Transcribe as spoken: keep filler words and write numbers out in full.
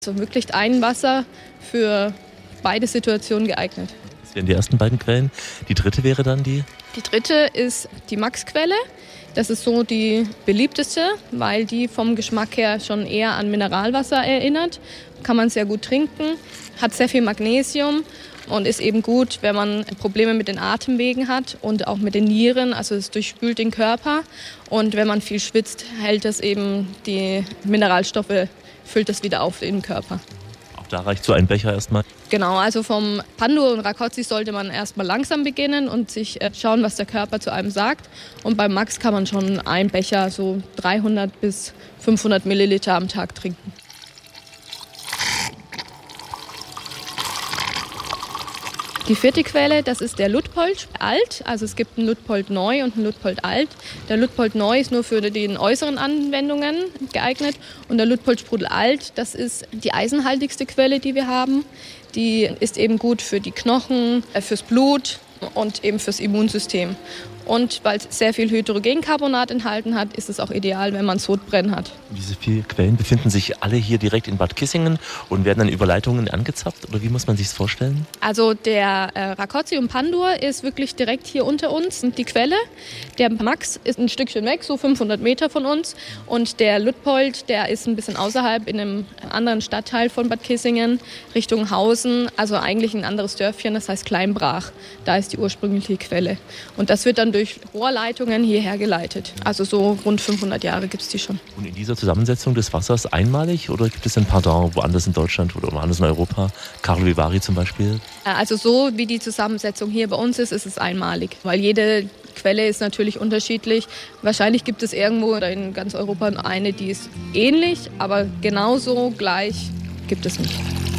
So wirklich ein Wasser für beide Situationen geeignet. Das wären die ersten beiden Quellen. Die dritte wäre dann die? Die dritte ist die Max-Quelle. Das ist so die beliebteste, weil die vom Geschmack her schon eher an Mineralwasser erinnert. Kann man sehr gut trinken, hat sehr viel Magnesium und ist eben gut, wenn man Probleme mit den Atemwegen hat und auch mit den Nieren. Also es durchspült den Körper. Und wenn man viel schwitzt, hält das eben die Mineralstoffe, füllt das wieder auf in den Körper. Auch da reicht so ein Becher erstmal? Genau, also vom Pandur und Rákóczi sollte man erstmal langsam beginnen und sich schauen, was der Körper zu einem sagt. Und beim Max kann man schon einen Becher, so dreihundert bis fünfhundert Milliliter am Tag trinken. Die vierte Quelle, das ist der Luitpold Alt. Also es gibt einen Luitpold Neu und einen Luitpold Alt. Der Luitpold Neu ist nur für die äußeren Anwendungen geeignet. Und der Luitpold Sprudel Alt, das ist die eisenhaltigste Quelle, die wir haben. Die ist eben gut für die Knochen, fürs Blut und eben fürs Immunsystem. Und weil es sehr viel Hydrogencarbonat enthalten hat, ist es auch ideal, wenn man Sodbrennen hat. Diese vier Quellen befinden sich alle hier direkt in Bad Kissingen und werden dann über Leitungen angezapft? Oder wie muss man sich das vorstellen? Also der äh, Rákóczi und Pandur ist wirklich direkt hier unter uns, die Quelle. Der Max ist ein Stückchen weg, so fünfhundert Meter von uns. Und der Luitpold, der ist ein bisschen außerhalb in einem anderen Stadtteil von Bad Kissingen, Richtung Hausen. Also eigentlich ein anderes Dörfchen, das heißt Kleinbrach. Da ist die ursprüngliche Quelle. Und das wird dann durch Rohrleitungen hierher geleitet. Also so rund fünfhundert Jahre gibt es die schon. Und in dieser Zusammensetzung des Wassers einmalig oder gibt es ein Pardon woanders in Deutschland oder woanders in Europa? Karlovy Vary zum Beispiel? Also so wie die Zusammensetzung hier bei uns ist, ist es einmalig. Weil jede Quelle ist natürlich unterschiedlich. Wahrscheinlich gibt es irgendwo oder in ganz Europa eine, die ist ähnlich, aber genauso gleich gibt es nicht.